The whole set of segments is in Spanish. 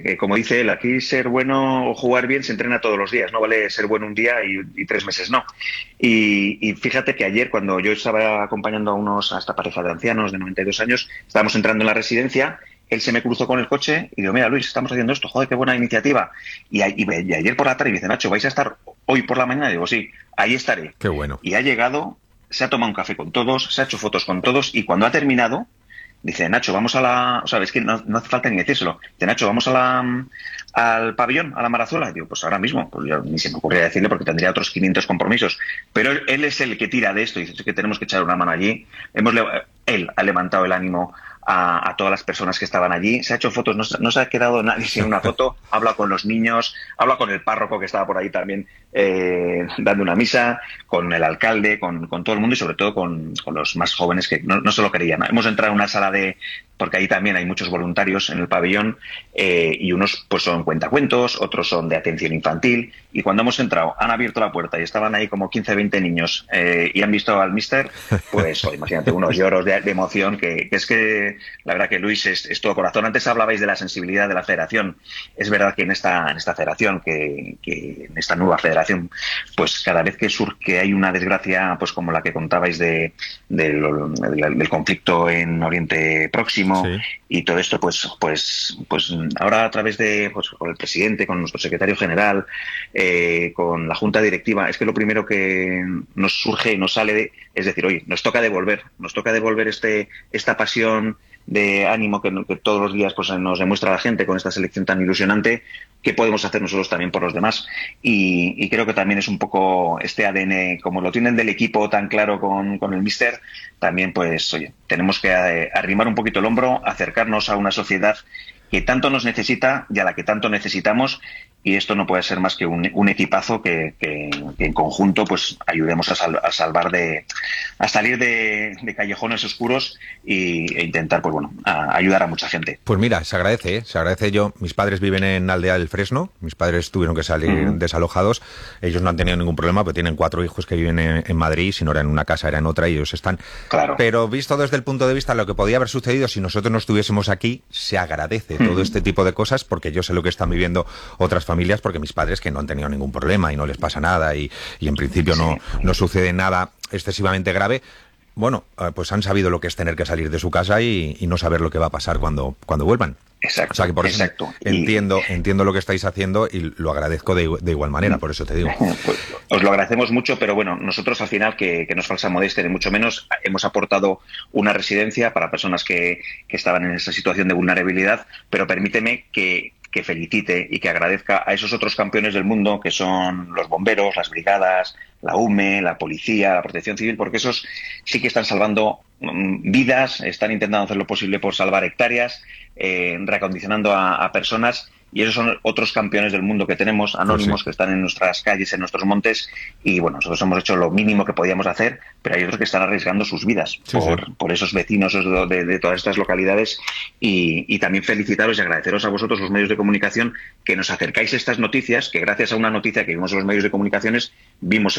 como dice él, aquí ser bueno o jugar bien se entrena todos los días, no vale ser bueno un día y 3 meses no. Y fíjate que ayer, cuando yo estaba acompañando a esta pareja de ancianos de 92 años, estábamos entrando en la residencia, él se me cruzó con el coche y digo, mira, Luis, estamos haciendo esto, joder, qué buena iniciativa. Y ayer por la tarde me dice, Nacho, ¿vais a estar hoy por la mañana? Y digo, sí, ahí estaré. Qué bueno. Y ha llegado, se ha tomado un café con todos, se ha hecho fotos con todos, y cuando ha terminado, dice, Nacho, vamos a la... O sea, es que no hace falta ni decírselo. Dice, Nacho, vamos al pabellón, a la Marazuela. Y digo, pues ahora mismo. Pues yo ni se me ocurría decirle porque tendría otros 500 compromisos. Pero él es el que tira de esto y dice que tenemos que echar una mano allí. Él ha levantado el ánimo a todas las personas que estaban allí. Se ha hecho fotos, no se ha quedado nadie sin una foto. Habla con los niños, habla con el párroco que estaba por ahí también dando una misa, con el alcalde, con todo el mundo y sobre todo con los más jóvenes que no se lo querían. Hemos entrado en una sala porque ahí también hay muchos voluntarios en el pabellón y unos pues son cuentacuentos, otros son de atención infantil, y cuando hemos entrado han abierto la puerta y estaban ahí como 15, 20 niños y han visto al míster, pues imagínate unos lloros de emoción que es que la verdad que Luis es todo corazón. Antes hablabais de la sensibilidad de la federación. Es verdad que en esta federación, que en esta nueva federación, pues cada vez que hay una desgracia pues como la que contabais del conflicto en Oriente Próximo, Sí. y todo esto, pues ahora a través de con el presidente, con nuestro secretario general, con la junta directiva, es que lo primero que nos surge y nos sale es decir, oye, nos toca devolver esta pasión de ánimo que todos los días pues nos demuestra la gente con esta selección tan ilusionante. ¿Qué podemos hacer nosotros también por los demás? Y creo que también es un poco este ADN, como lo tienen del equipo tan claro con el míster, también pues, oye, tenemos que arrimar un poquito el hombro, acercarnos a una sociedad que tanto nos necesita y a la que tanto necesitamos, y esto no puede ser más que un equipazo que en conjunto pues ayudemos a salir de callejones oscuros e intentar pues bueno ayudar a mucha gente. Pues mira, se agradece, ¿eh? Se agradece. Mis padres viven en Aldea del Fresno, mis padres tuvieron que salir desalojados, ellos no han tenido ningún problema, pero tienen 4 hijos que viven en Madrid, si no era en una casa era en otra y ellos están. Claro. Pero visto desde el punto de vista de lo que podía haber sucedido si nosotros no estuviésemos aquí, se agradece todo este tipo de cosas, porque yo sé lo que están viviendo otras familias, porque mis padres que no han tenido ningún problema y no les pasa nada y en principio no sucede nada excesivamente grave. Bueno, pues han sabido lo que es tener que salir de su casa y no saber lo que va a pasar cuando vuelvan. Exacto. O sea que por eso entiendo lo que estáis haciendo y lo agradezco de igual manera, por eso te digo. Pues, os lo agradecemos mucho, pero bueno, nosotros al final, que no es falsa modestia ni mucho menos, hemos aportado una residencia para personas que estaban en esa situación de vulnerabilidad, pero permíteme que felicite y que agradezca a esos otros campeones del mundo que son los bomberos, las brigadas, la UME, la policía, la protección civil, porque esos sí que están salvando vidas, están intentando hacer lo posible por salvar hectáreas, reacondicionando a personas, y esos son otros campeones del mundo que tenemos, anónimos, que están en nuestras calles, en nuestros montes, y bueno, nosotros hemos hecho lo mínimo que podíamos hacer, pero hay otros que están arriesgando sus vidas por esos vecinos de todas estas localidades, y también felicitaros y agradeceros a vosotros, los medios de comunicación, que nos acercáis a estas noticias, que gracias a una noticia que vimos en los medios de comunicaciones, vimos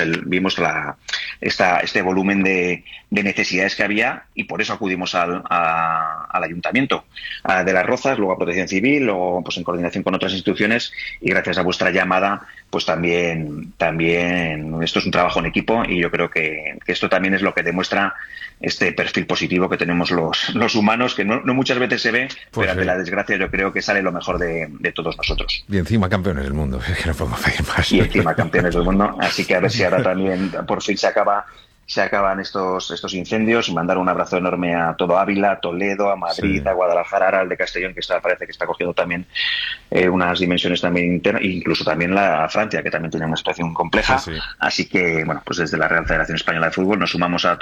este volumen de necesidades que había, y por eso acudimos al ayuntamiento de Las Rozas, luego a Protección Civil, luego pues en coordinación con otras instituciones, y gracias a vuestra llamada pues también esto es un trabajo en equipo, y yo creo que esto también es lo que demuestra este perfil positivo que tenemos los humanos, que no muchas veces se ve, pues pero ante la desgracia yo creo que sale lo mejor de todos nosotros. Y encima campeones del mundo, es que no podemos pedir más. Y encima campeones del mundo, así que a ver si ahora también por fin se acaban estos incendios, y mandar un abrazo enorme a todo Ávila, a Toledo, a Madrid, a Guadalajara, al de Castellón, que parece que está cogiendo también unas dimensiones también internas, e incluso también a Francia, que también tiene una situación compleja. Así que, bueno, pues desde la Real Federación Española de Fútbol nos sumamos a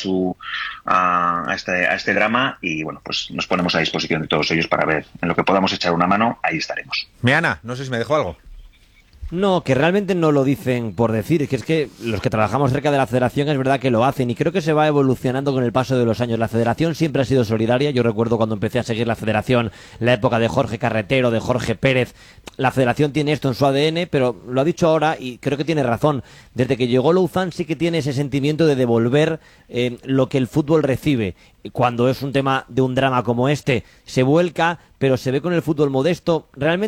este drama, y bueno, pues nos ponemos a disposición de todos ellos para ver en lo que podamos echar una mano, ahí estaremos. Meana, no sé si me dejó algo. No, que realmente no lo dicen por decir, es que los que trabajamos cerca de la federación es verdad que lo hacen, y creo que se va evolucionando con el paso de los años. La federación siempre ha sido solidaria. Yo recuerdo cuando empecé a seguir la federación, la época de Jorge Carretero, de Jorge Pérez. La federación tiene esto en su ADN, pero lo ha dicho ahora y creo que tiene razón. Desde que llegó Louzán sí que tiene ese sentimiento de devolver lo que el fútbol recibe. Cuando es un tema de un drama como este, se vuelca, pero se ve con el fútbol modesto. Realmente